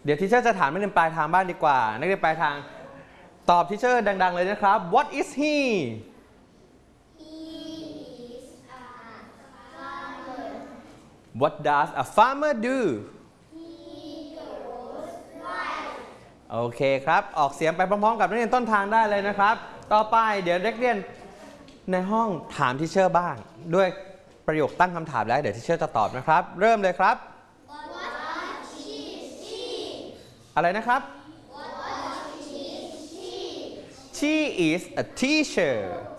เดี๋ยวทีเชอร์จะถามนักเรียนปลายทางบ้างดีกว่านักเรียนปลายทางตอบทีเชอร์ดังๆเลยนะครับ What is he What does a farmer do โอเคครับออกเสียงไปพร้อมๆกับนักเรียนต้นทางได้เลยนะครับต่อไปเดี๋ยวนักเรียนในห้องถามทีเชอร์บ้างด้วยประโยคตั้งคำถามแล้วเดี๋ยวทีเชอร์จะตอบนะครับเริ่มเลยครับอะไรนะครับ She is a teacher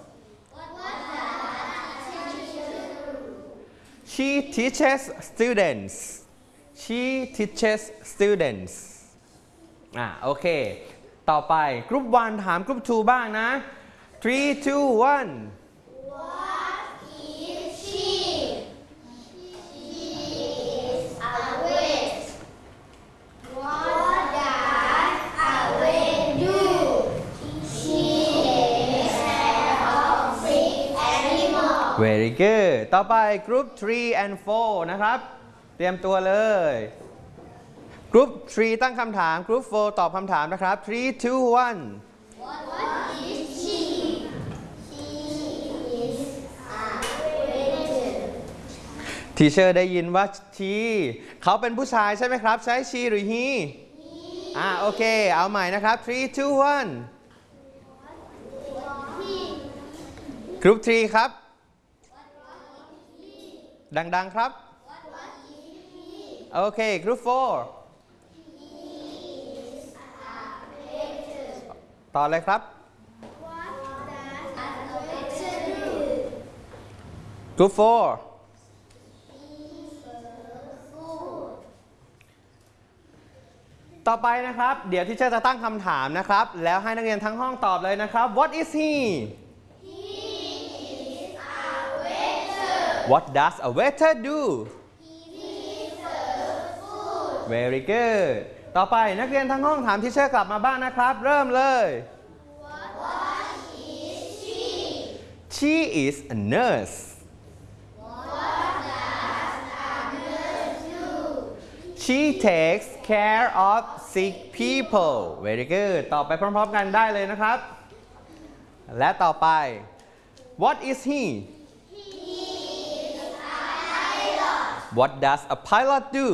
She teaches students She teaches students โอเคต่อไปกรุ๊ป1ถามกรุ๊ป2บ้างนะ3 2 1 What is she? She is a witch. What does a witch do? She takes care of sick animals. Very good ต่อไปกรุ๊ป3 and 4 นะครับเตรียมตัวเลยกรุ๊ป3ตั้งคำถามกรุ๊ป4ตอบคำถามนะครับ3 2 1 What is she? She is a witch. ทีเชอร์ได้ยินว่า she เขาเป็นผู้ชายใช่ไหมครับใช้ she หรือ he โอเคเอาใหม่นะครับ3 2 1กรุ๊ป3ครับดังๆครับโอเคกรุ๊ป4ต่อเลยครับกรุ๊ป4ต่อไปนะครับเดี๋ยวที่จะตั้งคำถามนะครับแล้วให้นักเรียนทั้งห้องตอบเลยนะครับ What is he? He is a waiter. What does a waiter do? He serves food. Very good ต่อไปนักเรียนทั้งห้องถามทีเชอร์กลับมาบ้างนะครับเริ่มเลย What is she? She is a nurse What does a nurse do? She takes care of sick people Very good ตอบไปพร้อมๆกันได้เลยนะครับและต่อไป What is he? He is a pilot. What does a pilot do?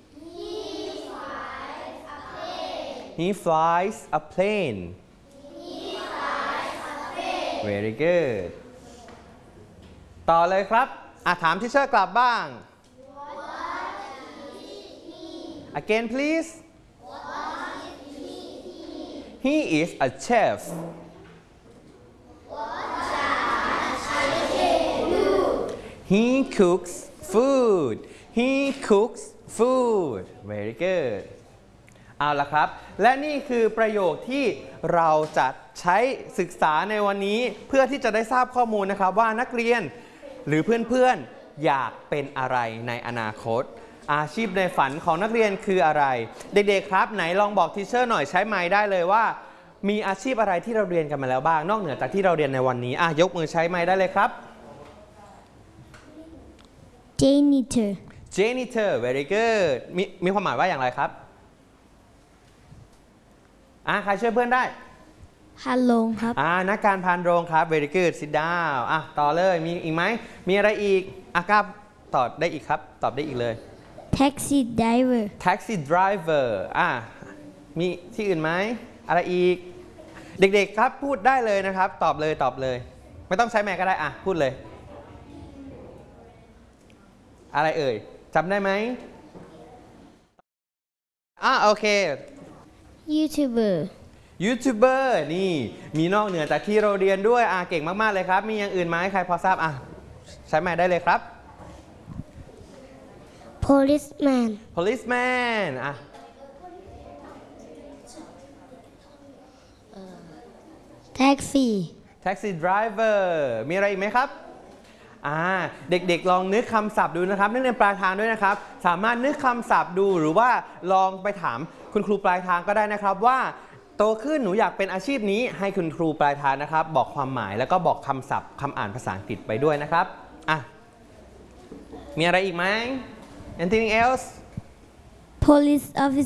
He flies a plane. He flies a plane He flies a plane. Very good ต่อเลยครับถามทีเชอร์กลับบ้าง Again please He is a chef He cooks food He cooks food Very good เอาละครับและนี่คือประโยคที่เราจะใช้ศึกษาในวันนี้เพื่อที่จะได้ทราบข้อมูลนะครับว่านักเรียนหรือเพื่อนๆอยากเป็นอะไรในอนาคตอาชีพในฝันของนักเรียนคืออะไรเด็กๆครับไหนลองบอกทีเชอร์หน่อยใช้ไมค์ได้เลยว่ามีอาชีพอะไรที่เราเรียนกันมาแล้วบ้างนอกเหนือจากที่เราเรียนในวันนี้ยกมือใช้ไมค์ได้เลยครับ Janitor Janitor very good มีความหมายว่าอย่างไรครับใครช่วยเพื่อนได้ฮัลโหลครับนักการพานโรงครับ very good sit down ต่อเลยมีอีกไหมมีอะไรอีกกล้าตอบได้อีกครับตอบได้อีกเลย Taxi driver Taxi driver มีที่อื่นไหมอะไรอีกเด็กๆครับพูดได้เลยนะครับตอบเลยไม่ต้องใช้แม่ก็ได้พูดเลยอะไรเอ่ยจำได้ไหมโอเค YouTuber นี่มีนอกเหนือจากที่เราเรียนด้วยเก่งมากๆเลยครับมีอย่างอื่นไหมใครพอทราบใช้แม่ได้เลยครับ Policeman Taxi driver มีอะไรอีกไหมครับเด็กๆลองนึกคำศัพท์ดูนะครับนักเรียนปลายทางด้วยนะครับสามารถนึกคำศัพท์ดูหรือว่าลองไปถามคุณครูปลายทางก็ได้นะครับว่าโตขึ้นหนูอยากเป็นอาชีพนี้ให้คุณครูปลายทางนะครับบอกความหมายแล้วก็บอกคำศัพท์คำอ่านภาษาอังกฤษไปด้วยนะครับมีอะไรอีกไหม Anything else Police officer